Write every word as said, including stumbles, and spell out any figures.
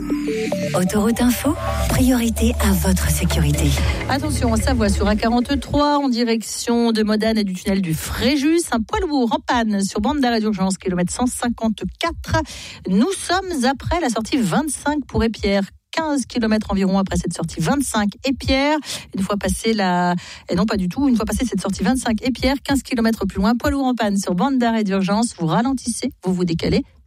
Autoroute Info, priorité à votre sécurité. Attention, en Savoie sur A quarante-trois, en direction de Modane et du tunnel du Fréjus, un poids lourd en panne sur bande d'arrêt d'urgence, kilomètre cent cinquante-quatre. Nous sommes après la sortie vingt-cinq pour Épierre. quinze kilomètres environ après cette sortie vingt-cinq Épierre. Une fois passé la, et non pas du tout, une fois passé cette sortie vingt-cinq Épierre, quinze kilomètres plus loin, poids lourd en panne sur bande d'arrêt d'urgence. Vous ralentissez, vous vous décalez,